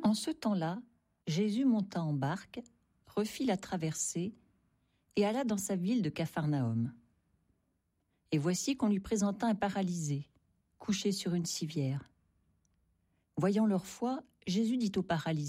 En ce temps-là, Jésus monta en barque, refit la traversée et alla dans sa ville de Capharnaüm. Et voici qu'on lui présenta un paralysé, couché sur une civière. Voyant leur foi, Jésus dit au paralysé :